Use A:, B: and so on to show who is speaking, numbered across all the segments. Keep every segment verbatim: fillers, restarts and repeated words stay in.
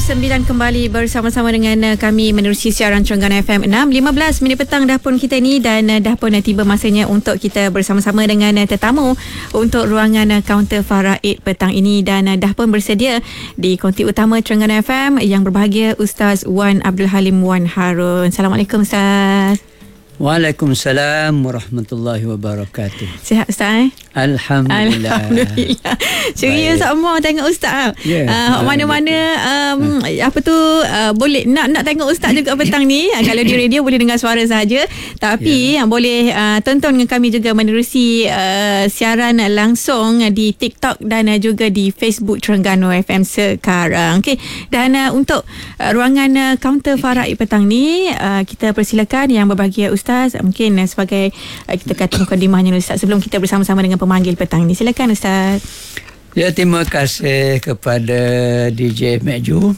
A: sembilan kembali bersama-sama dengan uh, kami menerusi siaran Terengganu F M enam lima belas minit petang dah pun kita ni, dan uh, dah pun uh, tiba masanya untuk kita bersama-sama dengan uh, tetamu untuk ruangan uh, kaunter faraid petang ini, dan uh, dah pun bersedia di konti utama Terengganu F M yang berbahagia Ustaz Wan Abdul Halim Wan Harun. Assalamualaikum Ustaz.
B: Waalaikumsalam warahmatullahi wabarakatuh.
A: Sihat Ustaz eh?
B: Alhamdulillah.
A: Alhamdulillah. Ceria sama tengok Ustaz.
B: Yeah.
A: Uh, mana-mana um, apa tu uh, boleh nak nak tengok Ustaz juga petang ni. Uh, kalau di radio boleh dengar suara saja, tapi yeah. uh, boleh uh, tonton dengan kami juga menerusi uh, siaran langsung di TikTok dan uh, juga di Facebook Terengganu F M sekarang. Okey. Dan uh, untuk uh, ruangan uh, kaunter faraid petang ni, uh, kita persilakan yang berbahagia Ustaz, mungkin uh, sebagai uh, kita kata mukadimahnya Ustaz sebelum kita bersama-sama dengan pemanggil petang ni. Silakan Ustaz.
B: Ya, terima kasih kepada D J Meju.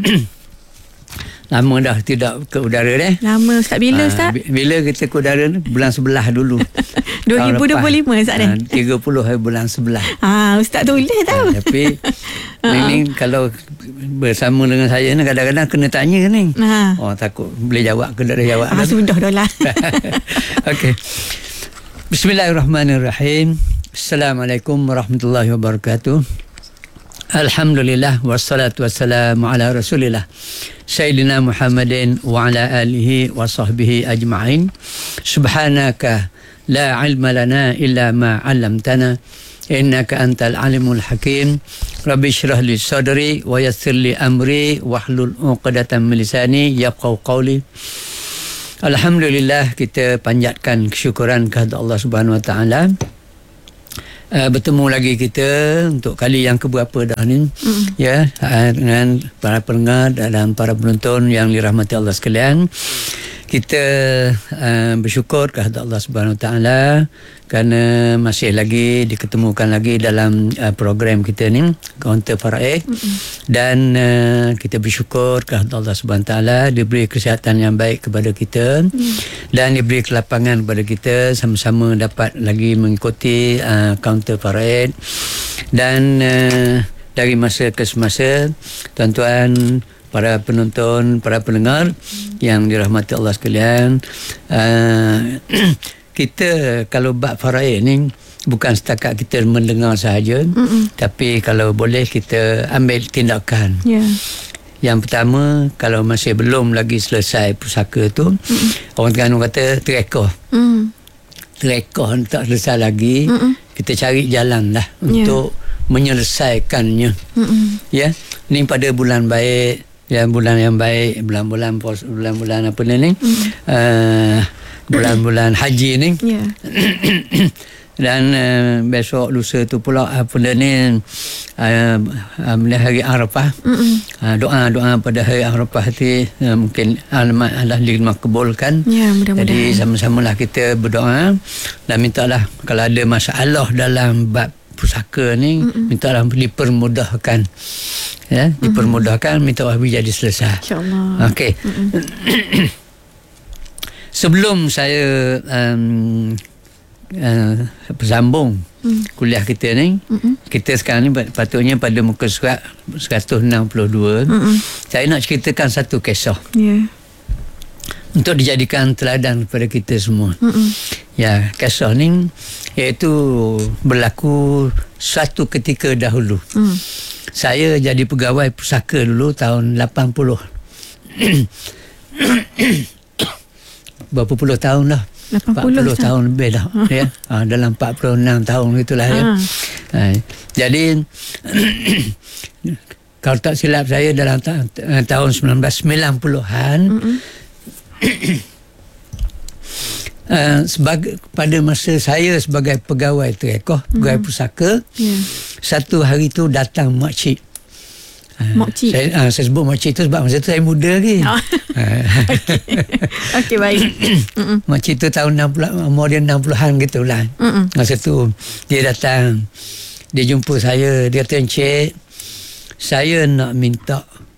B: Lama dah tidak ke udara deh.
A: Lama Ustaz. Bila Ustaz?
B: Ha, bila kita ke udara ni? Bulan sebelah dulu.
A: dua ribu dua puluh lima Ustaz deh.
B: tiga puluh hari bulan sebelah.
A: Ha, Ustaz tulis tahu.
B: Ha, tapi ni kalau bersama dengan saya ni kadang-kadang kena tanya ni. Ha. Oh, takut boleh jawab ke tak boleh jawab.
A: Ah, sudah dah lah.
B: Okey. Bismillahirrahmanirrahim. Assalamualaikum warahmatullahi wabarakatuh. Alhamdulillah wassalatu wassalamu ala Rasulillah Sayyidina Muhammadin wa ala alihi wa sahbihi ajma'in. Subhanaka la ilma lana illa ma 'allamtana innaka antal alimul hakim. Rabbi shrah li sadri wa yassir li amri wahlul 'uqdatam min lisani yafqahu qawli. Alhamdulillah, kita panjatkan kesyukuran kepada Allah Subhanahu wa taala. Uh, bertemu lagi kita untuk kali yang keberapa dah ni, mm. ya, uh, dengan para pendengar dan para penonton yang dirahmati Allah sekalian. Kita uh, bersyukur kepada Allah Subhanahu Wa Taala kerana masih lagi diketemukan lagi dalam uh, program kita ni, kaunter faraid, mm-hmm. dan uh, kita bersyukur kepada Allah Subhanahu Wa Taala diberi kesihatan yang baik kepada kita, mm. dan diberi kelapangan kepada kita sama-sama dapat lagi mengikuti uh, kaunter faraid. Dan uh, dari masa ke semasa, tuan-tuan, para penonton, para pendengar hmm. yang dirahmati Allah sekalian, uh, kita kalau bab faraid ni bukan setakat kita mendengar sahaja, mm-mm. tapi kalau boleh kita ambil tindakan. Yeah. Yang pertama, kalau masih belum lagi selesai pusaka tu, mm-mm. orang Terengganu kata terekoh. Mm. Terekoh tak selesai lagi, mm-mm. kita cari jalan lah untuk yeah. menyelesaikannya. Mm-mm. Ya, ni pada bulan baik, ya, bulan yang baik, bulan-bulan pos, bulan-bulan apa ni ni, mm. uh, bulan-bulan haji ni, yeah. dan uh, besok lusa tu pula apa ni, uh, uh, hari Arafah, uh, doa-doa pada hari Arafah tu uh, mungkin alamat Allah dimakbulkan. Ya, mudah-mudahan. Jadi sama-samalah kita berdoa dan mintalah kalau ada masalah dalam bab pusaka ni, mm-mm. mintalah dipermudahkan, ya, mm-hmm. dipermudahkan, minta Allah jadi selesai, insyaallah. Okey. Sebelum saya um, uh, bersambung mm. kuliah kita ni, mm-mm. kita sekarang ni patutnya pada muka surat seratus enam puluh dua, mm-mm. saya nak ceritakan satu kisah, yeah. untuk dijadikan teladan kepada kita semua. Mm-mm. Ya, kisah ni iaitu berlaku suatu ketika dahulu. Mm. Saya jadi pegawai pusaka dulu tahun lapan puluh. Berapa puluh tahun dah? lapan puluh, empat puluh tahun lebih dah. Ya. Ha, dalam empat puluh enam tahun itulah, ya. Ha, jadi kalau tak silap saya dalam ta- tahun sembilan belas sembilan puluhan, uh, sebagai pada masa saya sebagai pegawai terekoh, pegawai mm. pusaka, yeah. satu hari tu datang makcik. Makcik. Saya, uh, saya sebut makcik tu sebab masa tu saya muda lagi. Oh. Okey, okay, baik. Makcik tu tahun enam puluh, umur dia enam puluhan gitulah. Mm-mm. Masa tu dia datang, dia jumpa saya, dia kata, "Encik, saya nak minta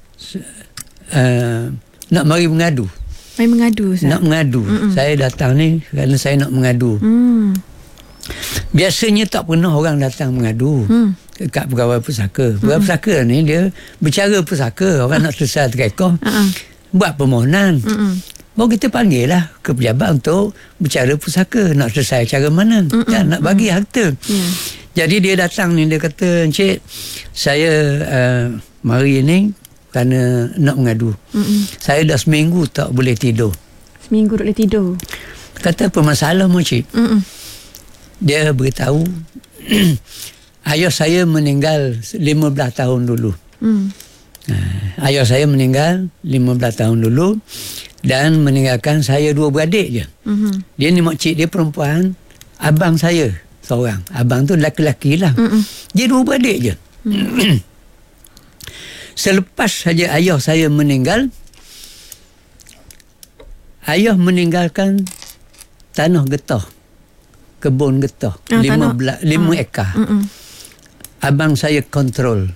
B: uh, nak mari mengadu."
A: Mari mengadu, Ustaz? Nak
B: mengadu. Mm-mm. Saya datang ni kerana saya nak mengadu. Mm. Biasanya tak pernah orang datang mengadu. Mm. dekat pegawai pusaka. Pegawai mm-hmm. pusaka ni dia bercara pusaka, orang nak selesai terkekoh, uh-uh. buat permohonan. Mm-hmm. Baru kita panggil lah ke pejabat untuk bercara pusaka, nak selesai cara mana, mm-hmm. dan nak bagi harta. Yeah. Jadi dia datang ni, dia kata, Encik, saya uh, mari ni kerana nak mengadu. Mm-hmm. Saya dah seminggu tak boleh tidur.
A: Seminggu tak boleh tidur?
B: Kata, apa masalah Encik? Mm-hmm. Dia beritahu, ayah saya meninggal lima belas tahun dulu. Mm. Uh, ayah saya meninggal lima belas tahun dulu dan meninggalkan saya dua beradik je. Mm-hmm. Dia ni makcik dia perempuan, abang saya seorang. Abang tu lelaki-lelaki lah. Mm-mm. Dia dua beradik je. Mm. Selepas saja ayah saya meninggal, ayah meninggalkan tanah getah, kebun getah, ah, lima, bela, lima ah. ekar. Mm-mm. Abang saya kontrol.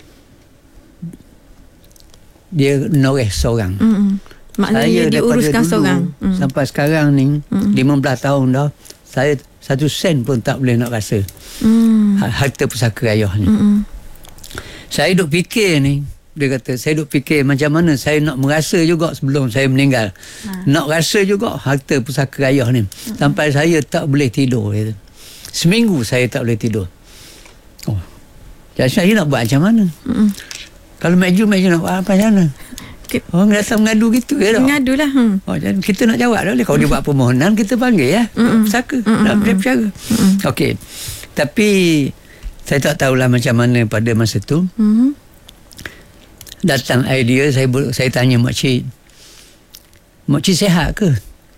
B: Dia noreh seorang. Mm-mm. Maknanya saya diuruskan seorang. Mm. Sampai sekarang ni, mm. lima belas tahun dah, saya satu sen pun tak boleh nak rasa mm. harta pusaka ayah ni. Mm-mm. Saya duk fikir ni, dia kata, saya duk fikir macam mana saya nak merasa juga sebelum saya meninggal. Ha. Nak rasa juga harta pusaka ayah ni. Mm-mm. Sampai saya tak boleh tidur. Kata. Seminggu saya tak boleh tidur. Oh. Jadi saya nak buat macam mana? Mm-mm. Kalau maju-maju nak buat apa macam mana? Orang datang mengadu gitu ya tak?
A: Mengadu lah. Hmm.
B: Oh, jadi kita nak jawab dah. Kalau dia buat permohonan, kita panggil ya. Pusaka. Nak berbicara. Okey. Tapi saya tak tahulah macam mana pada masa tu. Mm-hmm. Datang idea, saya saya tanya makcik, makcik sihat ke?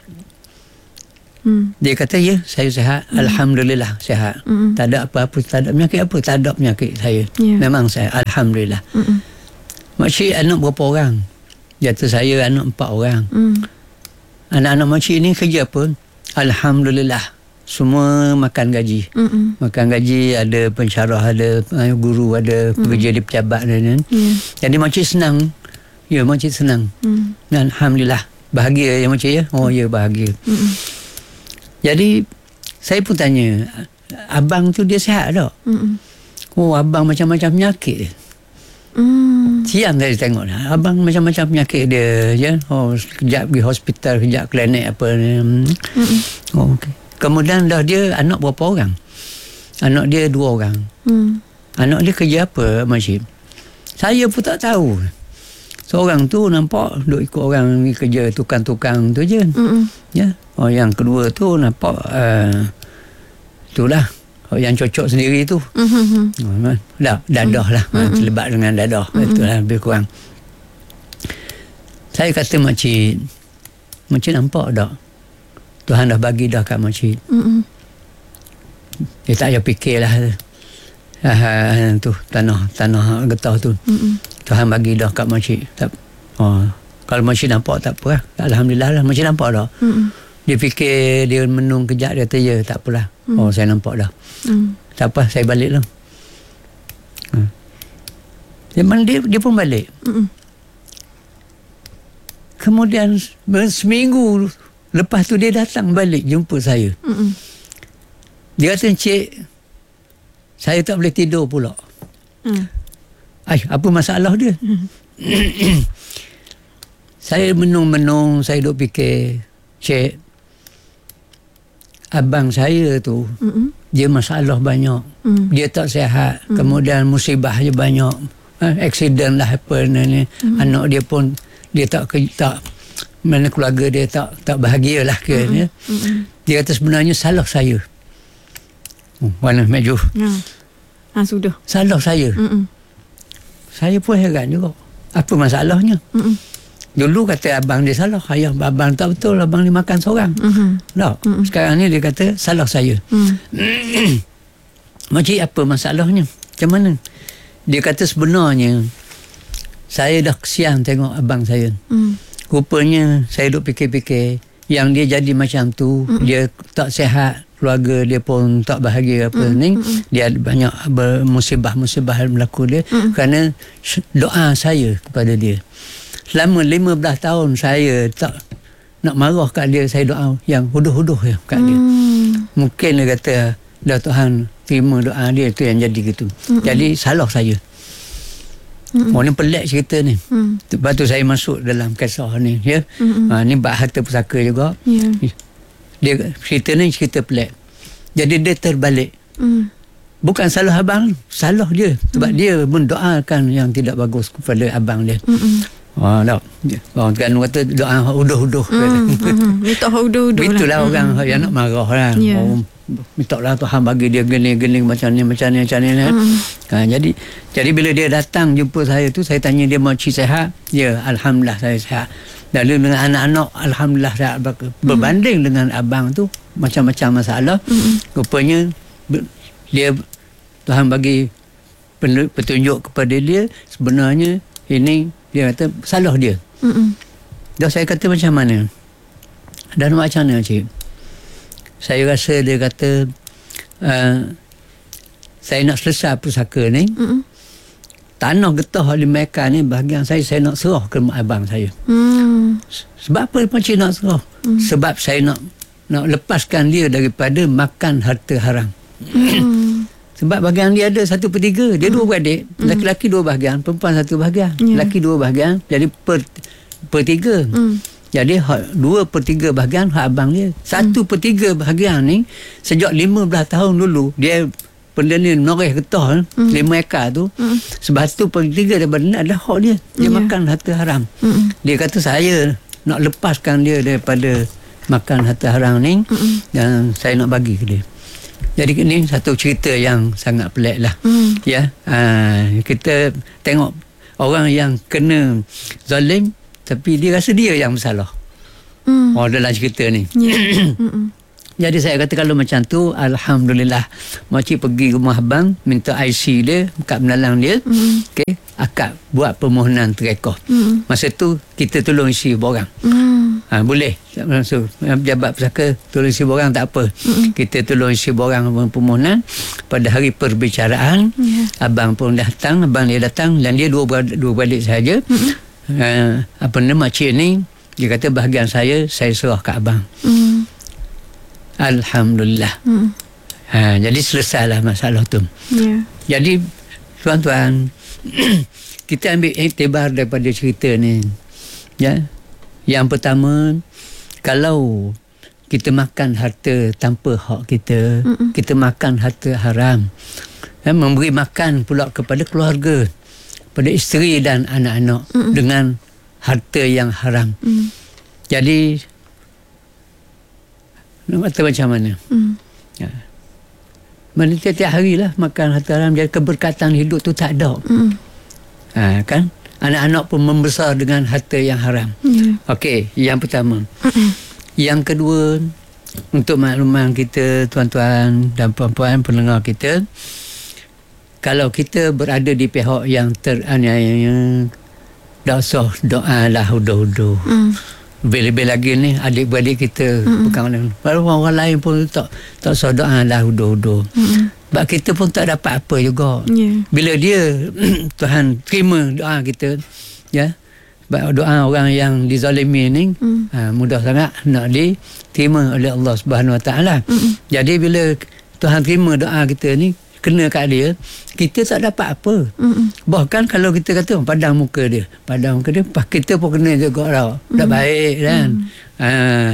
B: Mm. Dia kata, ya, saya sihat. Mm. Alhamdulillah, sihat. Mm. Tak ada apa-apa, tak ada penyakit apa. Tak ada penyakit saya. Yeah. Memang saya, Alhamdulillah. Mm-mm. Makcik anak berapa orang? Jatuh saya anak empat orang. Mm. Anak-anak makcik ni kerja apa? Alhamdulillah. Semua makan gaji. Mm-mm. Makan gaji, ada pensyarah, ada guru, ada mm. pekerja di pejabat. Dan, yeah. Jadi makcik senang. Ya, makcik senang. Mm. Alhamdulillah. Bahagia ya makcik ya? Oh ya, bahagia. Mm-mm. Jadi, saya pun tanya, abang tu dia sihat tak? Mm-mm. Oh, abang macam-macam penyakit dia. Hmm. Siang saya tengok lah, abang macam-macam penyakit dia je. Oh, kejap pergi hospital, kejap klinik apa ni. Mm-mm. Oh, okay. Kemudian dah dia anak berapa orang? Anak dia dua orang. Mm. Anak dia kerja apa makcik? Saya pun tak tahu. Seorang tu nampak duk ikut orang kerja tukang-tukang tu je. Mm-mm. Ya. Oh, yang kedua tu nampak uh, itulah yang cocok sendiri tu. Mm-hmm. Dah, dadah lah. Mm-hmm. Terlibat dengan dadah. Mm-hmm. Itulah lebih kurang. Saya kata makcik, makcik nampak tak? Tuhan dah bagi dah kat makcik. Mm-hmm. Dia tak payah fikirlah. Ah, tu, tanah tanah getah tu. Mm-hmm. Tuhan bagi dah kat makcik. Tak, oh, kalau makcik nampak tak apa lah. Alhamdulillah lah. Makcik nampak tak? Mm-hmm. Dia fikir, dia menung kejap, dia kata, ya, tak apalah. Mm. Oh, saya nampak dah. Mm. Tak apa, saya balik lah. Hmm. Dia, dia, dia pun balik. Mm-mm. Kemudian, seminggu lepas tu, dia datang balik jumpa saya. Mm-mm. Dia kata, Encik, saya tak boleh tidur pula. Mm. Ay, apa masalah dia? Mm. Saya menung-menung, saya duk fikir, Cik, abang saya tu, mm-hmm. dia masalah banyak. Mm. Dia tak sihat. Mm. Kemudian musibah je banyak. Aksiden lah apa ni. Mm. Anak dia pun, dia tak, tak mana keluarga dia tak tak bahagia lah ke. Mm-hmm. Ya. Mm-hmm. Dia kata sebenarnya salah saya. Oh, mana maju. Ya. Ha, sudah. Salah saya. Mm-hmm. Saya pun heran juga. Apa masalahnya? Mm-hmm. Dulu kata abang dia salah. Ayah abang tak betul. Abang dia makan seorang. Mm-hmm. Tak. Mm-hmm. Sekarang ni dia kata salah saya. Mm. Makcik, apa masalahnya? Macam mana? Dia kata sebenarnya saya dah kesian tengok abang saya. Mm. Rupanya saya duk fikir-fikir yang dia jadi macam tu. Mm-hmm. Dia tak sihat. Keluarga dia pun tak bahagia apa mm-hmm. ni. Dia ada banyak musibah-musibah berlaku dia. Mm-hmm. Kerana doa saya kepada dia. Selama lima belas tahun saya tak nak marah kat dia, saya doa yang huduh-huduh ya kat hmm. dia. Mungkin dia kata, dah Tuhan terima doa dia, itu yang jadi gitu. Mm-mm. Jadi salah saya. Mm-mm. Oh, ni pelik cerita ni. Mm. Lepas tu saya masuk dalam kisah ni, ya. Ha, ni bab harta pusaka juga. Yeah. Dia cerita ni cerita pelik. Jadi dia terbalik. Mm. Bukan salah abang, salah dia sebab mm. dia mendoakan yang tidak bagus kepada abang dia. Mm-mm. Oh, tak. Orang kan kata doa uduh-uduh.
A: Hmm, hmm. Minta uduh-uduh lah.
B: Itulah hmm. orang yang nak marah lah. Yeah. Oh, minta lah Tuhan bagi dia gini-gini macam ni, macam ni, macam ni. Hmm. Ha, jadi jadi bila dia datang jumpa saya tu, saya tanya dia mau cik sihat. Ya, Alhamdulillah saya sihat. Dan dengan anak-anak, Alhamdulillah sihat. Berbanding hmm. dengan abang tu, macam-macam masalah. Hmm. Rupanya dia, Tuhan bagi petunjuk kepada dia, sebenarnya ini dia kata salah dia. Mm-mm. Dah saya kata macam mana? Dan macam mana cik? Saya rasa dia kata uh, saya nak selesai pusaka ni. Mm-mm. Tanah getah di Mekah ni bahagian saya saya nak serah ke mak abang saya. Mm. Sebab apa cik nak serah? Mm. Sebab saya nak nak lepaskan dia daripada makan harta haram. Mm. Sebab bahagian dia ada satu per tiga. Dia mm. dua beradik. Mm. Laki-laki dua bahagian. Perempuan satu bahagian. Yeah. Laki dua bahagian. Jadi per, per tiga. Mm. Jadi dua per tiga bahagian hak abang dia. Satu mm. per tiga bahagian ni sejak lima belas tahun dulu dia benda ni noreh getah mm. lima ekar tu. Mm. Sebab satu per tiga daripada ni adalah hak dia. Dia yeah. makan harta haram. Mm. Dia kata saya nak lepaskan dia daripada makan harta haram ni. Mm. Dan saya nak bagi ke dia. Jadi ini satu cerita yang sangat pelik lah. Mm. Ya, aa, kita tengok orang yang kena zalim tapi dia rasa dia yang bersalah. Mm. Oh, dalam cerita ni. Yeah. Jadi saya kata kalau macam tu, Alhamdulillah. Makcik pergi rumah abang, minta I C dia, kad penalang dia. Mm. Okey, akad buat permohonan terekoh. Mm. Masa tu kita tolong isi borang. Mm. Ha, boleh langsung pejabat pusaka tolong isi borang tak apa. Mm-mm. Kita tolong isi borang permohonan. Pada hari perbicaraan, yeah. abang pun datang, abang dia datang dan dia dua beradik, dua beradik saja. Uh, apa nama makcik ni, dia kata bahagian saya saya serah kat abang. Mm. Alhamdulillah. Mm. Ha, jadi selesailah masalah tu. Yeah. Jadi tuan-tuan, kita ambil iktibar daripada cerita ni. Ya. Yang pertama, kalau kita makan harta tanpa hak kita, Mm-mm. kita makan harta haram, ya, memberi makan pula kepada keluarga, pada isteri dan anak-anak Mm-mm. dengan harta yang haram. Mm. Jadi, nak kata macam mana? Mm. Ya. Mana tiap-tiap harilah makan harta haram, jadi keberkatan hidup tu tak ada. Mm. Ha, kan? Anak-anak pun membesar dengan harta yang haram. Mm. Okey, yang pertama. Mm-mm. Yang kedua, untuk makluman kita, tuan-tuan dan puan-puan pendengar kita, kalau kita berada di pihak yang teraniaya, tak usah doa lah huduh-huduh. Mm. Lebih-lebih lagi ni adik-beradik kita, mm. bukan orang, orang lain pun tak tak usah doa lah huduh-huduh. Mm. Sebab kita pun tak dapat apa juga. Yeah. Bila dia Tuhan terima doa kita, ya. Sebab doa orang yang dizalimi ni mm. ha, mudah sangat nak diterima oleh Allah Subhanahu Wa Taala. Mm. Jadi bila Tuhan terima doa kita ni, kena kat dia, kita tak dapat apa. Mm. Bahkan kalau kita kata padang muka dia, padang muka dia, kita pun kena juga tau. Mm. Tak baik kan. Mm. Ha.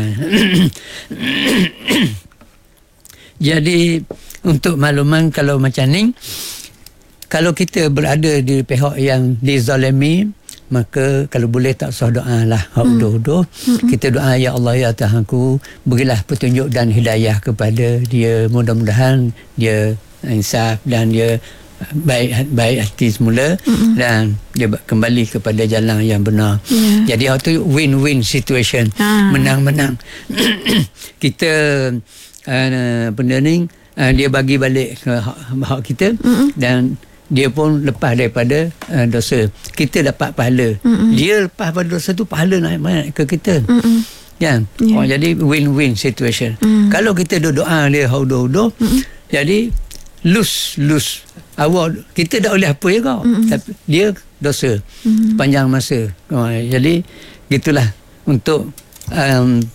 B: Jadi untuk makluman kalau macam ni, kalau kita berada di pihak yang dizalimi, maka kalau boleh tak usah doa lah hak mm. uduh-uduh. Mm-hmm. Kita doa, ya Allah ya Tuhanku, berilah petunjuk dan hidayah kepada dia, mudah-mudahan dia insaf dan dia baik baik hati semula, mm-hmm. dan dia kembali kepada jalan yang benar. Yeah. Jadi itu win-win situation, ah. menang-menang. Kita uh, benda ni uh, dia bagi balik ke hak, hak kita, mm-hmm. dan dia pun lepas daripada uh, dosa. Kita dapat pahala. Mm-hmm. Dia lepas pada dosa tu, pahala naik ke kita. Mm-hmm. Kan? Yeah. Oh, jadi win-win situation. Mm. Kalau kita doa dia haudah-haudah, mm-hmm. jadi lose-lose. Awak, kita tak boleh apa juga. Mm-hmm. Tapi dia dosa. Mm-hmm. Panjang masa. Oh, jadi gitulah untuk um,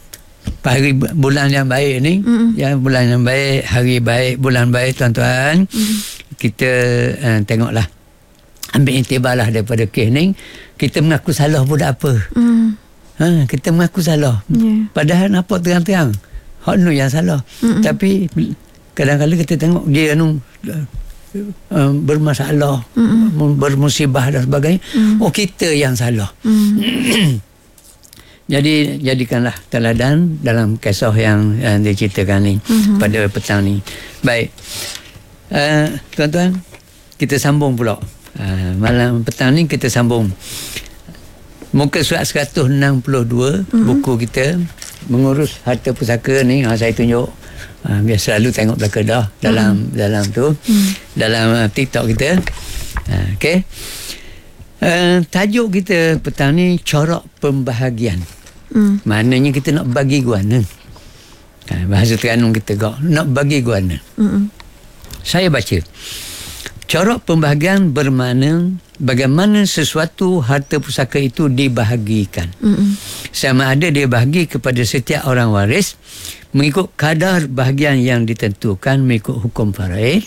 B: hari bulan yang baik ni, mm. ya, bulan yang baik, hari baik, bulan baik tuan-tuan, mm. kita uh, tengoklah, ambil intibar lah daripada kes ni. Kita mengaku salah pun tak apa. Mm. Ha, kita mengaku salah. Yeah. Padahal nampak terang-terang hak nu yang salah. Mm-mm. Tapi kadang-kadang kita tengok dia nu uh, bermasalah, Mm-mm. bermusibah dan sebagainya. Mm. Oh, kita yang salah. Mm. Jadi jadikanlah teladan dalam kisah yang, yang diceritakan ni, mm-hmm. pada petang ni. Baik, uh, tuan-tuan, kita sambung pula. Uh, malam petang ni kita sambung muka surat seratus enam puluh dua, mm-hmm. buku kita mengurus harta pusaka ni. Ha, saya tunjuk, uh, biasa selalu tengok belakang dah dalam mm-hmm. dalam tu, mm-hmm. dalam uh, TikTok kita. Uh, Okey. Uh, tajuk kita petang ni corak pembahagian. Mm. Maknanya kita nak bagi guana. Uh, bahasa Terengganu kita kau nak bagi guana. Mm-mm. Saya baca. Corak pembahagian bermakna bagaimana sesuatu harta pusaka itu dibahagikan. Mm-mm. Sama ada dia bahagi kepada setiap orang waris mengikut kadar bahagian yang ditentukan mengikut hukum faraid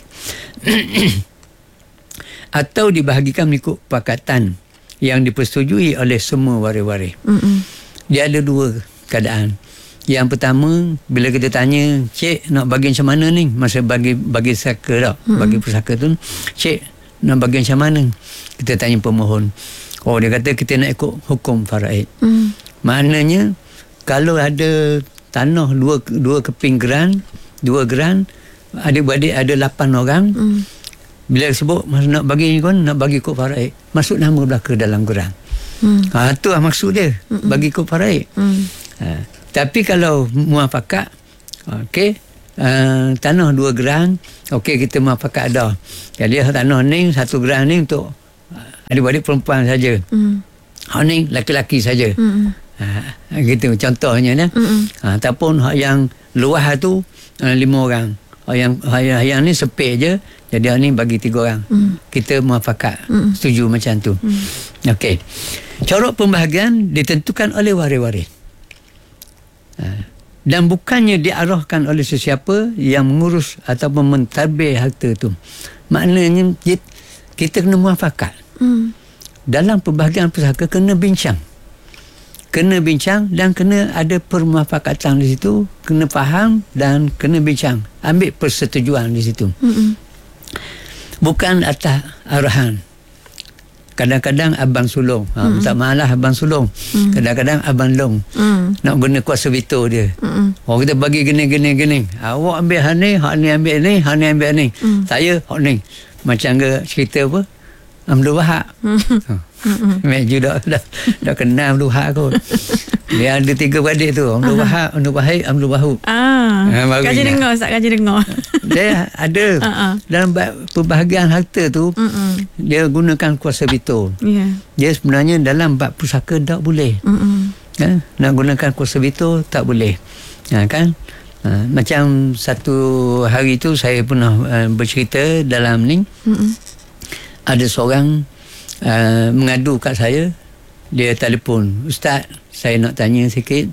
B: atau dibahagikan mengikut pakatan yang dipersetujui oleh semua waris-waris. Mm-mm. Dia ada dua keadaan. Yang pertama, bila kita tanya, cik nak bagi macam mana ni? Masa bagi bagi pusaka tak? Mm-mm. Bagi pusaka tu, cik nak bagi macam mana? Kita tanya pemohon. Oh, dia kata kita nak ikut hukum faraid. Mm. Maknanya, kalau ada tanah dua dua keping geran, dua geran, adik-beradik ada lapan orang, mm. bila sebut masa nak bagi ni kan, nak bagi kod faraid, masuk nama belaka dalam geran. Hmm. Ha, tu lah maksud dia, Mm-mm. bagi kod faraid. Hmm. Ha, tapi kalau muafakat, okey, uh, tanah dua geran, okey, kita muafakat dah. Jadi tanah ni satu geran ni untuk adik-adik perempuan saja. Hmm. Hak ni laki-laki saja. Hmm. Ha, gitu contohnya ya. Hmm. Ha, ataupun hak yang luas tu uh, lima orang. Hak yang hak yang, yang ni sepik je. Jadi hak ni bagi tiga orang. Mm. Kita muafakat. Mm. Setuju macam tu. Mm. Okey. Corak pembahagian ditentukan oleh waris-waris. Ha. Dan bukannya diarahkan oleh sesiapa yang mengurus ataupun mentadbir harta tu. Maknanya kita kena muafakat. Mm. Dalam pembahagian pusaka kena bincang. Kena bincang dan kena ada permuafakatan di situ. Kena faham dan kena bincang. Ambil persetujuan di situ. Mm-mm. Bukan atas arahan. Kadang-kadang abang sulung, ha, mm. tak malah abang sulung. Mm. Kadang-kadang abang long mm. nak guna kuasa veto dia. Mm. Oh, kita bagi gini-gini gini. Awak ambil hak ni, hak ni ambil ni, hak ni ambil ni. Mm. Saya hak ni. Macam ke cerita apa? Abdul Wahab. Mm. Ha. Mek juga dah, dah kenal Abdul Wahab kot. Dia ada tiga beradik tu, Abdul Wahab, Abdul Wahid, Abdul Wahab. Ah. Ha,
A: kaji dengar, tak kaji dengar.
B: Dia ada uh-uh. dalam pembahagian harta tu, uh-uh. dia gunakan kuasa veto. Yeah. Dia sebenarnya dalam bab pusaka tak boleh. Uh-uh. Ha? Nak gunakan kuasa veto tak boleh. Ha, kan? Ha, macam satu hari tu saya pernah uh, bercerita dalam ni. Uh-uh. Ada seorang uh, mengadu kat saya. Dia telefon, Ustaz, saya nak tanya sikit.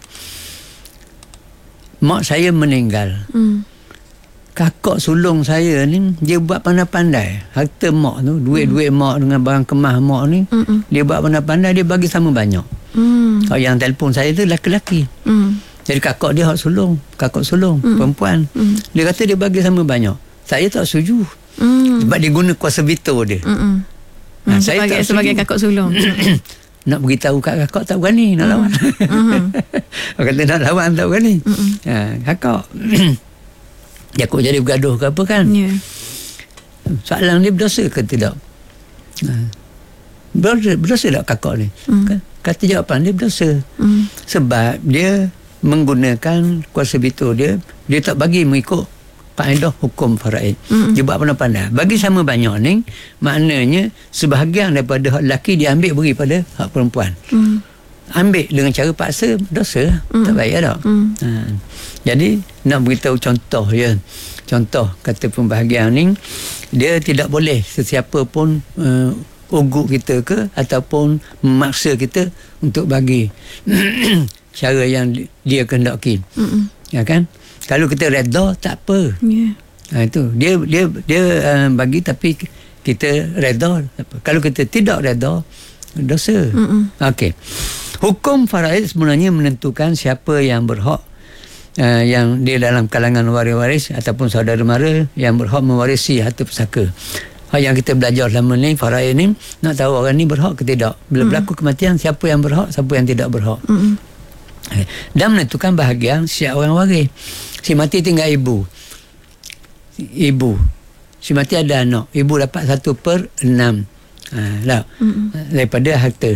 B: Mak saya meninggal. Hmm. Kakak sulung saya ni, dia buat pandai-pandai. Harta mak tu, duit-duit hmm. mak dengan barang kemah mak ni, hmm. dia buat pandai-pandai, dia bagi sama banyak. Hmm. Yang telefon saya tu lelaki-lelaki. Hmm. Jadi kakak dia hak sulung, kakak sulung, hmm. perempuan. Hmm. Dia kata dia bagi sama banyak. Saya tak setuju. Hmm. Sebab dia guna kuasa veto dia. Hmm. Nah,
A: hmm. Sebagai, saya sebagai kakak sulung.
B: Nak beritahu kat kakak tak berani nak lawan. Uh-huh. Kata nak lawan tak berani. Uh-uh. Ha, kakak Jakut jadi bergaduh ke apa kan? Yeah. Soalan dia berdosa ke tidak? Ha. Berdosa, berdosa tak kakak ni? Uh-huh. Kata jawapan dia berdosa. Uh-huh. Sebab dia menggunakan kuasa veto dia, dia tak bagi mengikut kaedah hukum faraid. Mm-hmm. Dia buat pandai-pandai. Bagi sama banyak ni, maknanya sebahagian daripada hak lelaki dia ambil beri pada hak perempuan. Mm. Ambil dengan cara paksa, dosa. Mm. Tak baik tak? Mm. Ha. Jadi, nak beritahu contoh ya. Contoh kata pembahagian ni, dia tidak boleh sesiapa pun uh, ugut kita ke ataupun memaksa kita untuk bagi. cara yang dia kehendaki.
A: Mm-mm.
B: Ya kan? Kalau kita redha tak apa.
A: Yeah.
B: Ha, itu dia dia dia uh, bagi tapi kita redha. Kalau kita tidak redha, dosa. Okey. Hukum faraid sebenarnya menentukan siapa yang berhak, uh, yang dia dalam kalangan waris-waris ataupun saudara mara yang berhak mewarisi harta pusaka. Yang kita belajar selama ni, faraid ni, nak tahu orang ni berhak ke tidak. Bila mm. berlaku kematian, siapa yang berhak, siapa yang tidak berhak. Mm. Dan menentukan bahagian siap orang waris. Si mati tinggal ibu. Ibu. Si mati ada anak. Ibu dapat satu per enam. Ha, tak? Mm. Daripada harta.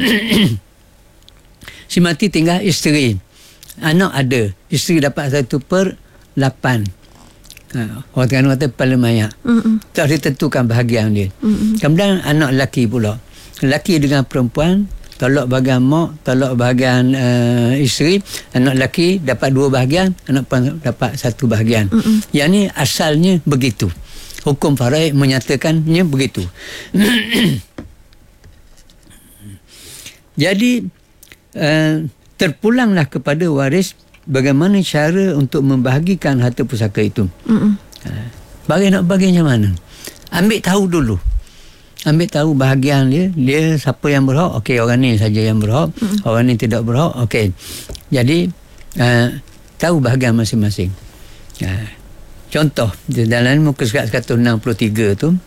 B: Si mati tinggal isteri. Anak ada. Isteri dapat satu per lapan. Ha, orang Terengganu kata kepala mayat. Mm-mm. Tak ditentukan bahagian dia. Mm-mm. Kemudian anak lelaki pula. Lelaki dengan perempuan, tolak bahagian mak, tolak bahagian uh, isteri. Anak lelaki dapat dua bahagian, anak perempuan dapat satu bahagian. Mm-mm. Yang ni asalnya begitu. Hukum faraid menyatakannya begitu. Jadi uh, terpulanglah kepada waris bagaimana cara untuk membahagikan harta pusaka itu. Mm-mm. Bagi nak bagi macam mana? Ambil tahu dulu. Ambil tahu bahagian dia. Dia siapa yang berhak. Okey, orang ni saja yang berhak. Mm-mm. Orang ni tidak berhak. Okey. Jadi, uh, tahu bahagian masing-masing. Uh, contoh, di dalam muka surat seratus enam puluh tiga tu,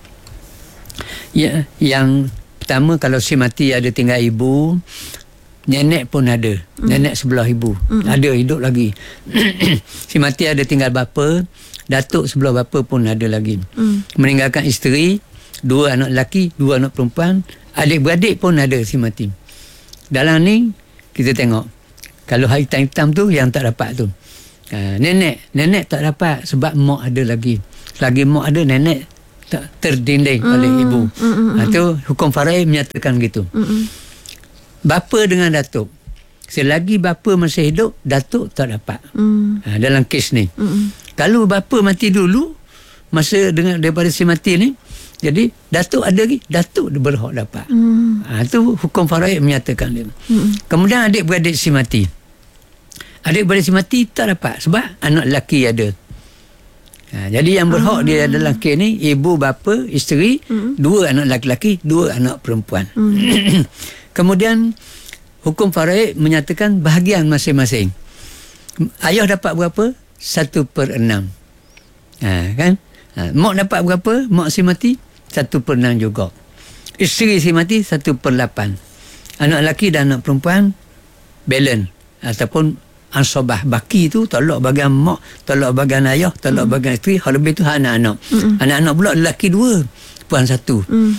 B: ya, yang pertama kalau si mati ada tinggal ibu, nenek pun ada. Mm. Nenek sebelah ibu. Mm. Ada, hidup lagi. Si mati ada tinggal bapa, datuk sebelah bapa pun ada lagi. Mm. Meninggalkan isteri, dua anak lelaki, dua anak perempuan, adik-beradik pun ada si mati. Dalam ni, kita tengok. Kalau hitam-hitam tu, yang tak dapat tu. Ha, nenek. Nenek tak dapat sebab mak ada lagi. Selagi mak ada, nenek tak terdinding mm. oleh ibu. Mm-mm. Ha, tu hukum faraid menyatakan gitu. Mm-mm. Bapa dengan datuk. Selagi bapa masih hidup, datuk tak dapat. Mm. Ha, dalam kes ni. Mm-mm. Kalau bapa mati dulu, masa dengan daripada si mati ni, jadi datuk ada lagi, datuk berhak dapat. Mm. Ha, itu hukum faraid menyatakan dia. Mm. Kemudian adik-beradik si mati. Adik-beradik si mati tak dapat sebab anak lelaki ada. Ha, jadi yang berhak mm. dia dalam kes ni, ibu, bapa, isteri, mm. dua anak lelaki, dua anak perempuan. Mm. Kemudian hukum faraid menyatakan bahagian masing-masing. Ayah dapat berapa? Satu per enam. Ha, kan? Ha, mak dapat berapa? Mak si mati? Satu per enam juga. Isteri si mati? Satu per lapan. Anak lelaki dan anak perempuan balance. Ataupun ansabah baki tu tolak bahagian mak, tolak bahagian ayah, tolak mm. bahagian isteri. Hal lebih tu anak-anak. Mm. Anak-anak pula lelaki dua, perempuan satu. Mm.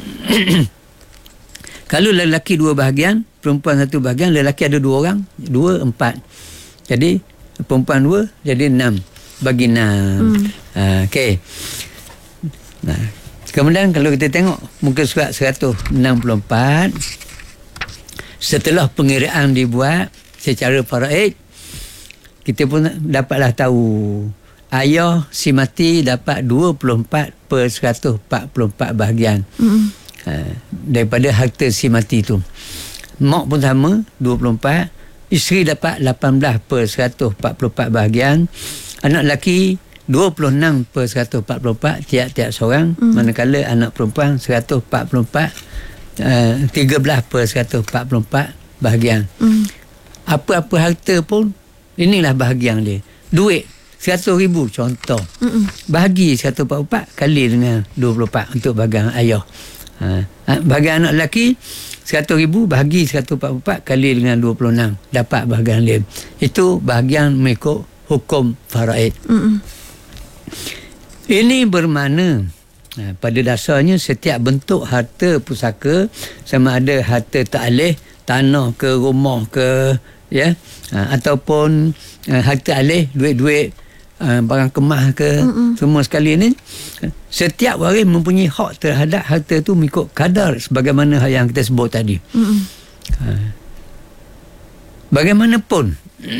B: Kalau lelaki dua bahagian, perempuan satu bahagian, lelaki ada dua orang, dua, empat. Jadi, perempuan dua, jadi enam. Bagi enam. Hmm. Uh, Okey. Nah, kemudian kalau kita tengok muka surat seratus enam puluh empat, setelah pengiraan dibuat secara faraid, kita pun dapatlah tahu ayah si mati dapat dua puluh empat per seratus empat puluh empat bahagian. Hmm. Ha, daripada harta si mati tu. Mak pun sama dua puluh empat, isteri dapat lapan belas per seratus empat puluh empat bahagian, anak lelaki dua puluh enam per seratus empat puluh empat tiap-tiap seorang, mm. manakala anak perempuan seratus empat puluh empat uh, tiga belas per seratus empat puluh empat bahagian. Mm. Apa-apa harta pun inilah bahagian dia. Duit seratus ribu contoh. Mm-mm. Bahagi seratus empat puluh empat kali dengan dua puluh empat untuk bahagian ayah. Ha, bahagian anak lelaki seratus ribu bahagi seratus empat puluh empat kali dengan dua puluh enam dapat bahagian lain. Itu bahagian mengikut hukum faraid. Mm-mm. Ini bermakna ha, pada dasarnya setiap bentuk harta pusaka, sama ada harta ta'alih, tanah ke rumah ke, ya, ha, ataupun ha, harta alih, duit-duit, Uh, barang kemas ke, mm-mm, semua sekali ni, setiap waris mempunyai hak terhadap harta tu mengikut kadar sebagaimana yang kita sebut tadi. uh, bagaimanapun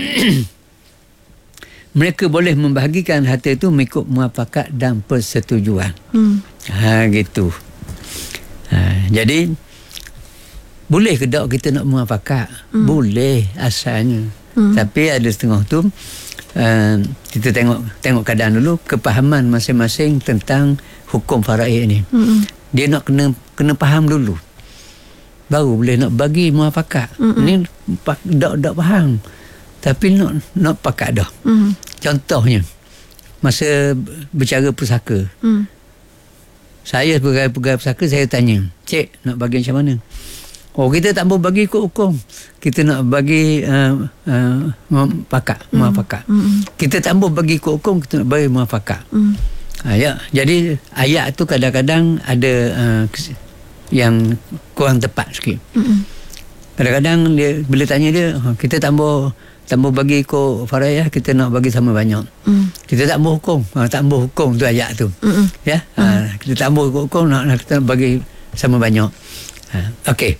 B: mereka boleh membahagikan harta itu mengikut muafakat dan persetujuan. mm. ha, gitu ha, jadi boleh ke tak kita nak muafakat? Hmm. Boleh asalnya. Hmm. Tapi ada setengah tu uh, kita tengok tengok keadaan dulu, kepahaman masing-masing tentang hukum faraid ni. Hmm. Dia nak kena kena faham dulu. Baru boleh nak bagi muafakat. Hmm. Ni dak dak faham. Tapi nak nak pakat dah. Hmm. Contohnya masa bercara pusaka. Hmm. Saya sebagai pegawai pusaka, saya tanya, "Cik, nak bagi macam mana?" Oh, kita tak mau bagi ikut hukum. Kita nak bagi uh, uh, pakat, mm. muafakat. Mm. Kita tak mau bagi ikut hukum, kita nak bagi muafakat. Mm. Ha, ya. Jadi ayat tu kadang-kadang ada uh, yang kurang tepat sikit. Mm. Kadang-kadang dia bila tanya dia, kita tak mau tak mau bagi ikut faraid, kita nak bagi sama banyak. Mm. Kita tak mau hukum. Ha, tak mau hukum tu ayat tu. Mm. Ya. Mm. Ha, kita tak mau hukum, nak, nak kita nak bagi sama banyak. Ha, okey.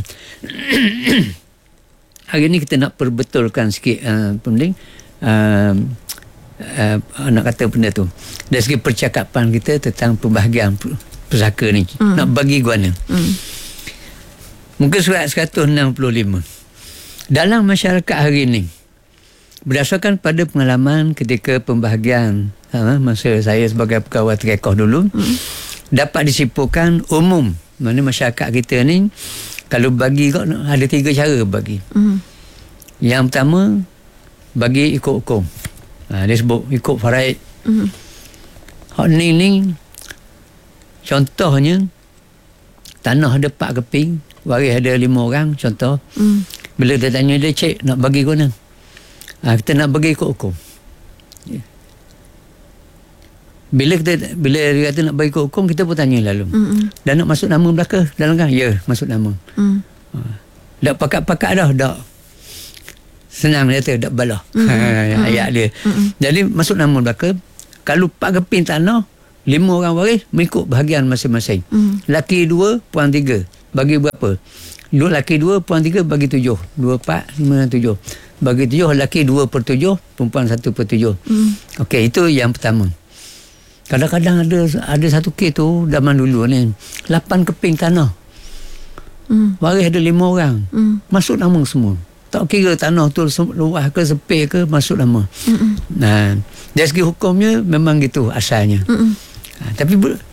B: Hari ni kita nak perbetulkan sikit uh, penting uh, uh, nak kata benda tu dari segi percakapan kita tentang pembahagian pusaka ni. Mm. Nak bagi guana. Mm. Muka surat seratus enam puluh lima. Dalam masyarakat hari ni, berdasarkan pada pengalaman ketika pembahagian uh, masa saya sebagai pegawai terekoh dulu, mm. dapat disimpulkan umum mana masyarakat kita ni kalau bagi kau ada tiga cara bagi. Mm. Yang pertama, bagi ikut hukum. Ha, dia sebut ikut faraid. Mm. Hak ni ni contohnya tanah ada empat keping, waris ada lima orang contoh. Mm. Bila dia tanya dia, "Cik, nak bagi kau mana?" Ha, kita nak bagi ikut hukum. Yeah. Bila kita bila dia kata nak bagi ikut hukum, kita pun tanya lalu. Mm-mm. Dan nak masuk nama belaka dalam kan? Ya, masuk nama. Mm. Ha. Dak pakat-pakat dah, dak. Senang dia kata, dak balah. Ha, ayat dia. Mm-mm. Jadi masuk nama belaka, kalau empat keping tanah, lima orang waris mengikut bahagian masing-masing. Mm. Laki dua, puan tiga. Bagi berapa? Dua laki dua, puan tiga, bagi tujuh. Dua, empat, lima, tujuh. Bagi tujuh, laki dua per tujuh, perempuan satu per tujuh. Mm. Okey, itu yang pertama. Kadang-kadang ada ada satu kes tu zaman dulu ni, lapan keping tanah. Mm. Waris ada lima orang. Mm. Masuk nama semua. Tak kira tanah tu luas ke sepih ke, masuk nama. Mm-mm. Nah, dari segi hukumnya memang gitu asalnya. Mm-mm. Ha, tapi